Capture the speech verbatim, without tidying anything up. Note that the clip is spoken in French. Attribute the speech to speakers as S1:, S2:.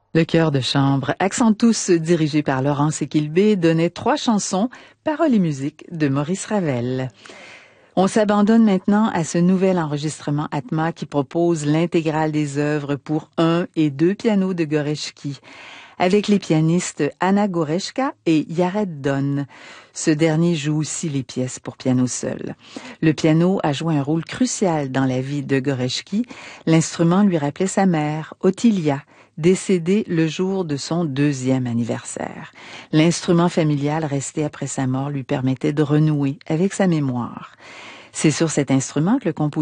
S1: Le chœur de chambre, accent tous dirigé par Laurence Equilbé, donnait trois chansons, paroles et musique de Maurice Ravel. On s'abandonne maintenant à ce nouvel enregistrement Atma qui propose l'intégrale des œuvres pour un et deux pianos de Gorecki, avec les pianistes Anna Goreshka et Jared Donn. Ce dernier joue aussi les pièces pour piano seul. Le piano a joué un rôle crucial dans la vie de Gorecki. L'instrument lui rappelait sa mère, Ottilia, décédée le jour de son deuxième anniversaire. L'instrument familial resté après sa mort lui permettait de renouer avec sa mémoire. C'est sur cet instrument que le compositeur